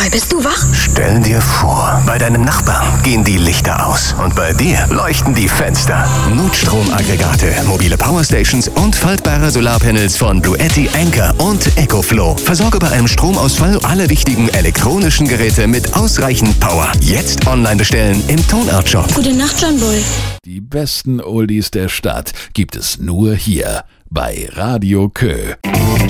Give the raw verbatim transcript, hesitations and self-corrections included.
Dabei bist du wach? Stell dir vor, bei deinem Nachbarn gehen die Lichter aus und bei dir leuchten die Fenster. Notstromaggregate, mobile Powerstations und faltbare Solarpanels von Bluetti, Anker und EcoFlow. Versorge bei einem Stromausfall alle wichtigen elektronischen Geräte mit ausreichend Power. Jetzt online bestellen im Tonart Shop. Gute Nacht, John Bull. Die besten Oldies der Stadt gibt es nur hier bei Radio Kö.